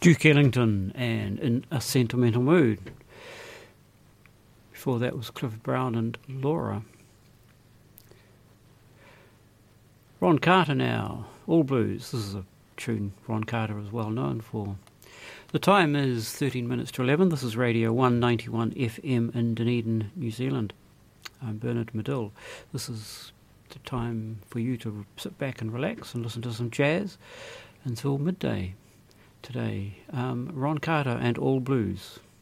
Duke Ellington and In a Sentimental Mood. Before that was Clifford Brown and Laura. Ron Carter now, All Blues. This is a tune Ron Carter is well known for. The time is 13 minutes to 11. This is Radio 191 FM in Dunedin, New Zealand. I'm Bernard Medill. This is the time for you to sit back and relax and listen to some jazz until midday today. Ron Carter and All Blues.